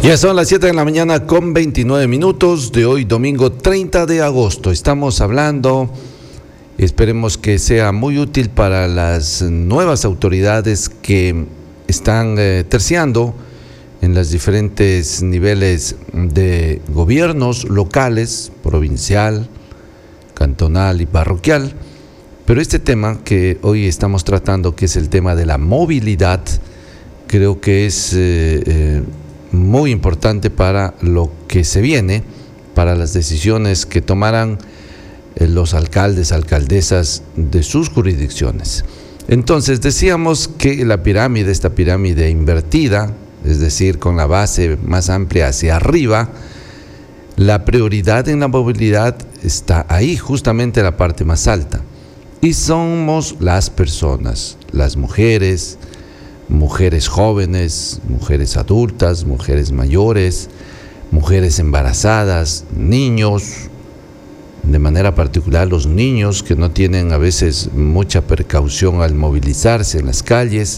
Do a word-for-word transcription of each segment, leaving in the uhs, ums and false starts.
Ya son las siete de la mañana con veintinueve minutos de hoy, domingo treinta de agosto. Estamos hablando, esperemos que sea muy útil para las nuevas autoridades que están eh, terciando en los diferentes niveles de gobiernos locales, provincial, cantonal y parroquial. Pero este tema que hoy estamos tratando, que es el tema de la movilidad, creo que es eh, eh, muy importante para lo que se viene, para las decisiones que tomarán eh, los alcaldes, alcaldesas de sus jurisdicciones. Entonces decíamos que la pirámide, esta pirámide invertida, es decir, con la base más amplia hacia arriba, la prioridad en la movilidad está ahí, justamente en la parte más alta. Y somos las personas, las mujeres, mujeres jóvenes, mujeres adultas, mujeres mayores, mujeres embarazadas, niños, de manera particular los niños que no tienen a veces mucha precaución al movilizarse en las calles,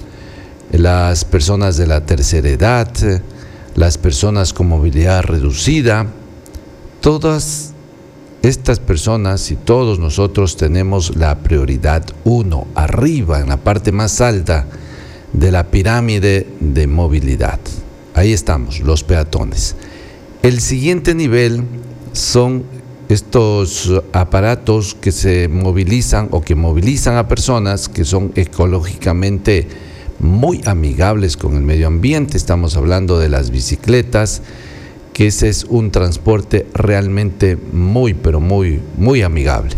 las personas de la tercera edad, las personas con movilidad reducida, todas estas personas y todos nosotros tenemos la prioridad uno, arriba, en la parte más alta de la pirámide de movilidad. Ahí estamos, los peatones. El siguiente nivel son estos aparatos que se movilizan o que movilizan a personas que son ecológicamente muy amigables con el medio ambiente. Estamos hablando de las bicicletas, que ese es un transporte realmente muy, pero muy, muy amigable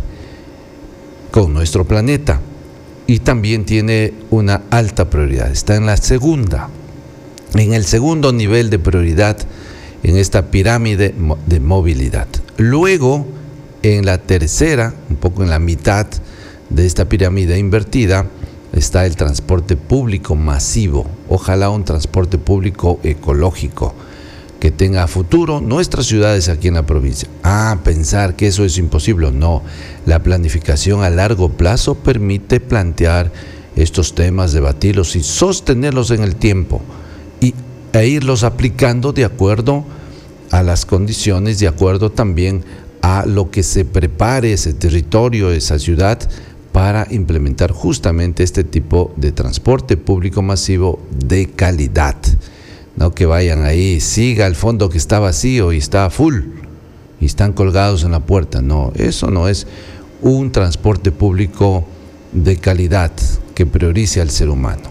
con nuestro planeta. Y también tiene una alta prioridad, está en la segunda, en el segundo nivel de prioridad en esta pirámide de movilidad. Luego, en la tercera, un poco en la mitad de esta pirámide invertida, está el transporte público masivo, ojalá un transporte público ecológico, que tenga futuro nuestras ciudades aquí en la provincia. Ah, pensar que eso es imposible, no. La planificación a largo plazo permite plantear estos temas, debatirlos y sostenerlos en el tiempo y, e irlos aplicando de acuerdo a las condiciones, de acuerdo también a lo que se prepare ese territorio, esa ciudad, para implementar justamente este tipo de transporte público masivo de calidad. No que vayan ahí, siga al fondo que está vacío y está full y están colgados en la puerta. No, eso no es un transporte público de calidad que priorice al ser humano.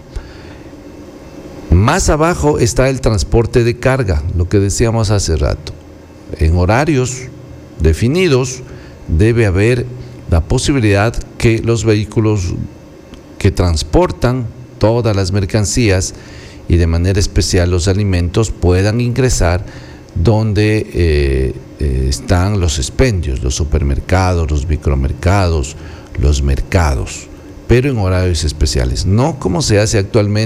Más abajo está el transporte de carga, lo que decíamos hace rato. En horarios definidos debe haber la posibilidad que los vehículos que transportan todas las mercancías y de manera especial los alimentos puedan ingresar donde eh, eh, están los expendios, los supermercados, los micromercados, los mercados, pero en horarios especiales, no como se hace actualmente.